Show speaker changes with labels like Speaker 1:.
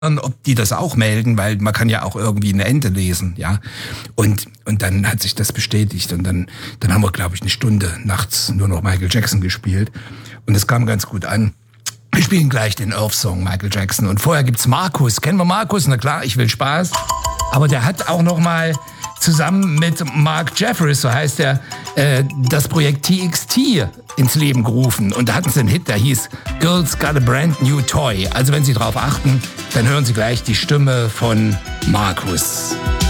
Speaker 1: ob die das auch melden, weil man kann ja auch irgendwie ein Ende lesen, ja. Und dann hat sich das bestätigt und dann haben wir, glaube ich, 1 Stunde nachts nur noch Michael Jackson gespielt und es kam ganz gut an. Wir spielen gleich den Earth-Song Michael Jackson und vorher gibt's Markus. Kennen wir Markus? Na klar, ich will Spaß. Aber der hat auch noch mal zusammen mit Mark Jeffries, so heißt er, das Projekt TXT ins Leben gerufen. Und da hatten sie einen Hit, der hieß Girls Got a Brand New Toy. Also wenn Sie drauf achten, dann hören Sie gleich die Stimme von Markus.